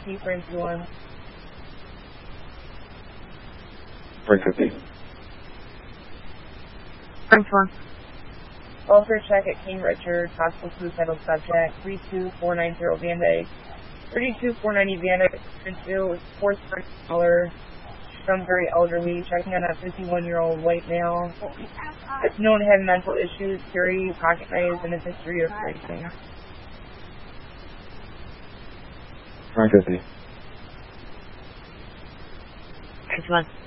50, frame 2-1. Frame 50. Frame 2-1. Welfare check at King Richard, possible suicidal subject, 32490 Van Dyke. 32490 Van Dyke, Princeton, fourth caller, some very elderly, checking on a 51-year-old white male. It's known to have mental issues, carry pocket knives, and a history of racing. Frame 50. Frame 2-1.